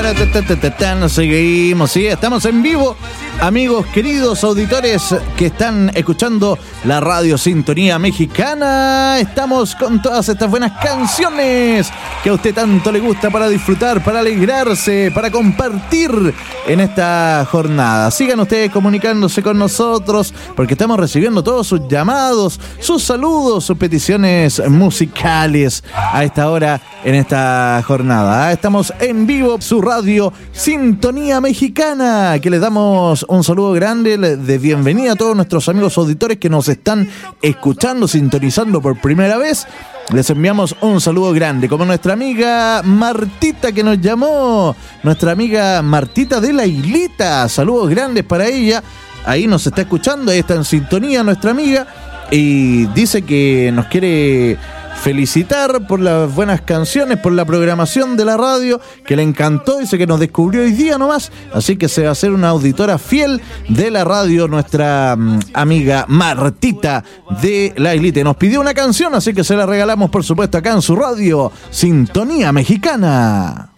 Seguimos, sí, estamos en vivo. Amigos, queridos auditores que están escuchando la radio Sintonía Mexicana, estamos con todas estas buenas canciones que a usted tanto le gusta para disfrutar, para alegrarse, para compartir en esta jornada. Sigan ustedes comunicándose con nosotros porque estamos recibiendo todos sus llamados, sus saludos, sus peticiones musicales a esta hora en esta jornada. Estamos en vivo, su radio Sintonía Mexicana, que les damos un saludo grande de bienvenida a todos nuestros amigos auditores que nos están escuchando, sintonizando por primera vez. Les enviamos un saludo grande, como nuestra amiga Martita que nos llamó, nuestra amiga Martita de la Islita. Saludos grandes para ella. Ahí nos está escuchando, ahí está en sintonía nuestra amiga y dice que nos quiere felicitar por las buenas canciones, por la programación de la radio, que le encantó, dice que nos descubrió hoy día nomás, así que se va a hacer una auditora fiel de la radio, nuestra amiga Martita de la Islita. Nos pidió una canción, así que se la regalamos por supuesto acá en su radio Sintonía Mexicana.